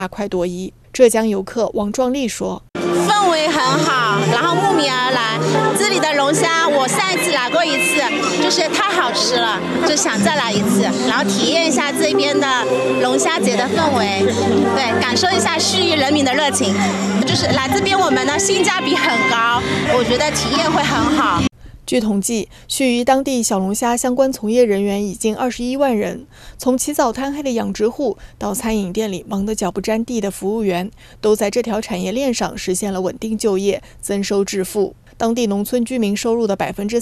快朵颐。浙江游客王壮丽说：“ 氛围很好，然后慕名而来。这里的龙虾，我上一次来过一次，就是太好吃了，就想再来一次，然后体验一下这边的龙虾节的氛围，对，感受一下盱眙人民的热情。就是来这边，我们的性价比很高，我觉得体验会很好。” 据统计，盱眙当地小龙虾相关从业人员已近21万人，从起早贪黑的养殖户到餐饮店里忙得脚不沾地的服务员，都在这条产业链上实现了稳定就业、增收致富。当地农村居民收入的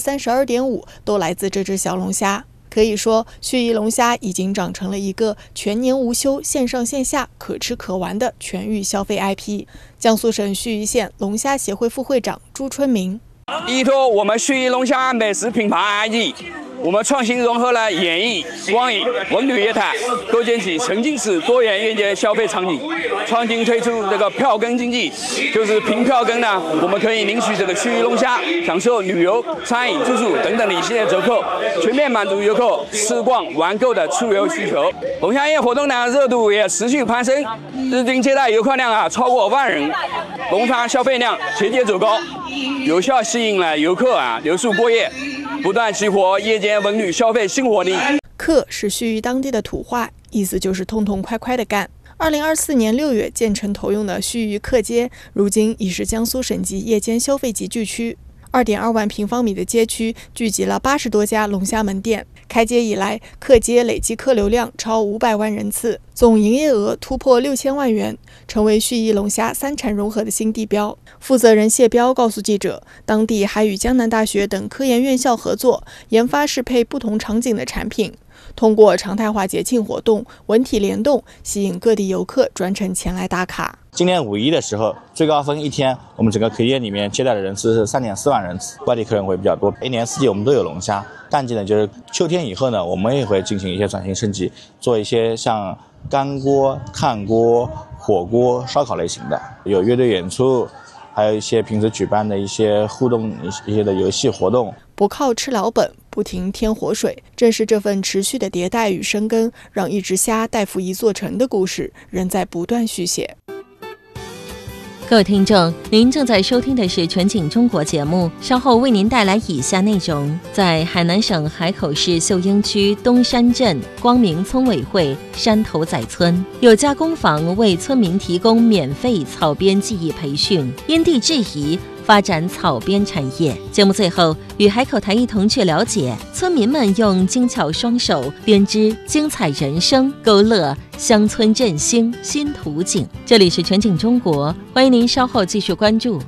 32.5%都来自这只小龙虾。可以说，盱眙龙虾已经长成了一个全年无休、线上线下可吃可玩的全域消费 IP。江苏省盱眙县龙虾协会副会长朱春明。 依托我们盱眙龙虾美食品牌 ID， 我们创新融合了演艺、光影、文旅业态，构建起沉浸式多元便捷消费场景。创新推出这个票根经济，就是凭票根呢，我们可以领取这个盱眙龙虾，享受旅游、餐饮、住宿等等的一系列折扣，全面满足游客吃逛玩购的出游需求。龙虾业活动呢热度也持续攀升，日均接待游客量超过万人，龙虾消费量节节走高，有效吸引了游客留宿过夜，不断激活夜间文旅消费新活力。 客是盱眙当地的土话，意思就是痛痛快快的干。2024年6月建成投用的盱眙客街，如今已是江苏省级夜间消费集聚区。2.2万平方米的街区聚集了80多家龙虾门店。开街以来，客街累计客流量超500万人次，总营业额突破6000万元，成为盱眙龙虾3产融合的新地标。负责人谢彪告诉记者，当地还与江南大学等科研院校合作，研发适配不同场景的产品，通过常态化节庆活动、文体联动，吸引各地游客专程前来打卡。 今年5一的时候，最高峰一天，我们整个客业里面接待的人次是3.4万人次，外地客人会比较多。一年四季我们都有龙虾，淡季呢就是秋天以后呢，我们也会进行一些转型升级，做一些像干锅、炭锅、火锅、烧烤类型的，有乐队演出，还有一些平时举办的一些互动一些的游戏活动。 不靠吃老本，不停添活水，正是这份持续的迭代与深耕，让一只虾带负一座城的故事仍在不断续写。 各位听众，您正在收听的是全景中国节目，稍后为您带来以下内容。在海南省海口市秀英区东山镇光明村委会山头仔村，有家工坊为村民提供免费草编技艺培训，因地制宜发展草编产业。节目最后与海口台一同去了解村民们用精巧双手编织精彩人生，勾勒乡村振兴新图景。这里是全景中国，欢迎您稍后继续关注。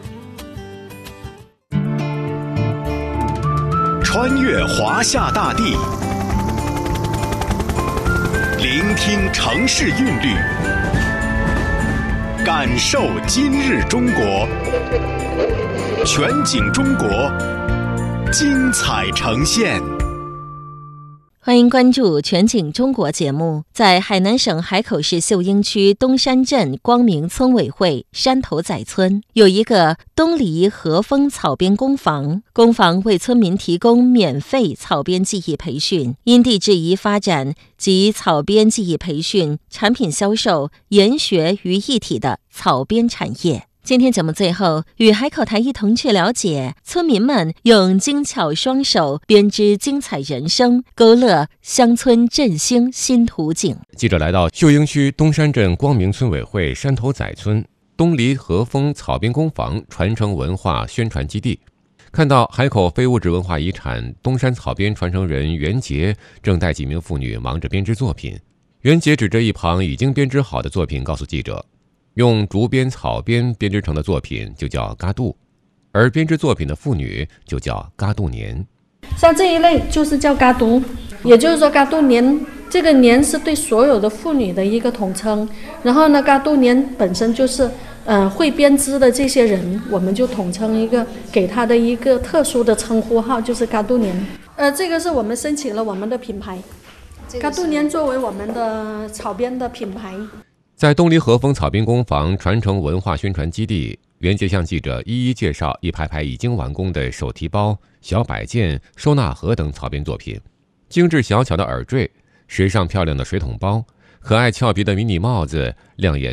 穿越华夏大地，聆听城市韵律，感受今日中国。全景中国，精彩呈现。 欢迎关注全景中国节目。在海南省海口市秀英区东山镇光明村委会山头仔村，有一个东篱和风草编工坊，工坊为村民提供免费草编技艺培训，因地制宜发展及草编技艺培训、产品销售、研学于一体的草编产业。今天节目最后与海口台一同去了解村民们用精巧双手编织精彩人生，勾勒乡村振兴新图景。 记者来到秀英区东山镇光明村委会山头仔村东篱和风草编工坊传承文化宣传基地，看到海口非物质文化遗产东山草编传承人袁杰正带几名妇女忙着编织作品。袁杰指着一旁已经编织好的作品告诉记者，用竹编草编编织成的作品就叫嘎杜，而编织作品的妇女就叫嘎杜年。 像这一类就是叫嘎杜，也就是说嘎杜年，这个年是对所有的妇女的一个统称。然后呢，嘎杜年本身就是会编织的这些人，我们就统称一个，给他的一个特殊的称呼号，就是嘎杜年。这个是我们申请了我们的品牌，嘎杜年作为我们的草编的品牌。 在东篱和风草编工坊传承文化宣传基地，袁杰向记者一一介绍一排排已经完工的手提包、小摆件、收纳盒等草编作品，精致小巧的耳坠、时尚漂亮的水桶包、可爱俏皮的迷你帽子、亮眼